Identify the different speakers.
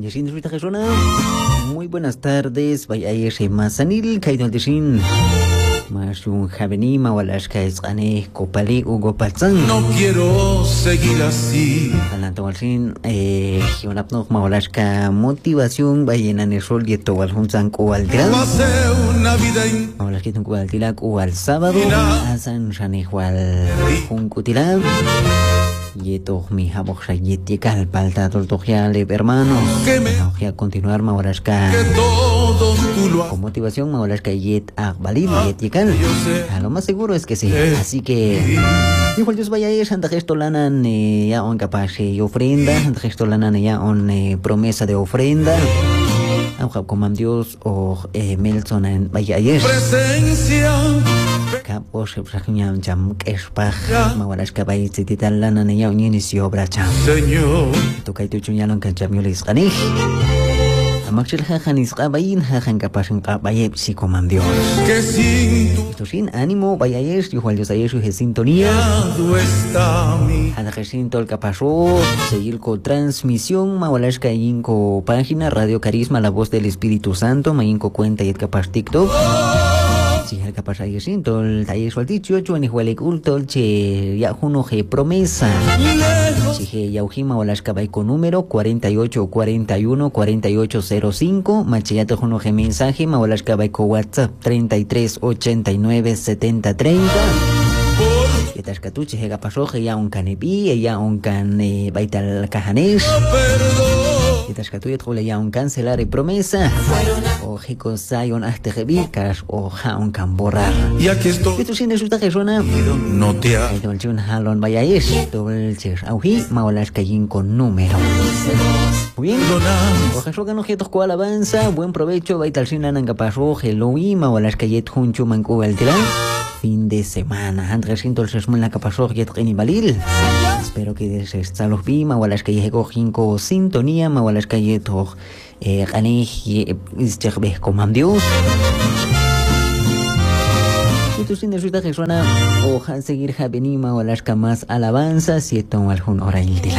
Speaker 1: Yashin Rita Gesona. Muy buenas tardes. Vaya Masanil Kaidon Deshin. Mashun Javeni Mawalashka Esane Kopali Ugo Patsan.
Speaker 2: No quiero seguir así.
Speaker 1: Alantoalsin Hionapno Mawalashka motivación Bayena Nesol Yeto Walhunzan Kualtiran.
Speaker 2: Pasé una vida
Speaker 1: Mawalashkitun Kualtilak Ual sábado. Asan Shanihwal Junkutilan. Yeto mi haboksa yetikal palta toltogiale hermanos. Voy a continuar Mawalashka. Con motivación Mawalashka yet agbalil yetikal. A lo más seguro es que sí. Así que igual Dios vaya a ir Santa Gestolanan ya on capaz y ofrenda. Santa Gestolanan ya on promesa de ofrenda. Como Dios o Melson en vaya a ir. Kapos Shapshakiam Jam Kespach Mawalashka Bay Tititan Lana Nea Unisio Bracha
Speaker 2: Señor
Speaker 1: Tokai Tuchunyalan Kanchamulis Ganih Amakshil Hajanis Gabain Hajan Kapashan Kabaye Psicoman Dios
Speaker 2: que sin
Speaker 1: tu sin ánimo vaya es igual Dios ayer su sintonía
Speaker 2: está mi
Speaker 1: Adajesinto el Capaso seguir con transmisión Mawalashka Inco página Radio Carisma La Voz del Espíritu Santo Mainco cuenta y el Capas TikTok. Si el capaz hay siento el taller suelticho yo en igual culto che ya uno que promesa si que ya ujima o las cabay con número 48414805 machillato uno que mensaje ma o las cabay con WhatsApp 33897030 y tas catuche que pasó que ya un canepi ya un can baital cajanés y tas catuche que ya un cancelar y promesa o Jico Zion hasta Rebicas o Jaun can borrar.
Speaker 2: y aquí estoy.
Speaker 1: Esto sí resulta que suena.
Speaker 2: No te ha
Speaker 1: El dolchun halon vaya es. Dolches auji maolas cayin con número. Muy bien. O Jesús que no jetos con alabanza. Buen provecho. Baital sin ananga pasó. Halloween maolas cayet juncho manco el tirán. Fin de semana. Andrés Sintol se esmuela que pasó yet balil. Espero que se está los vi maolas que llegó jinco sintonía maolas cayet gané ischebeh como Dios. Esto sin resulta que suena o seguir jabenima o las camas alabanzas y esto algún hora el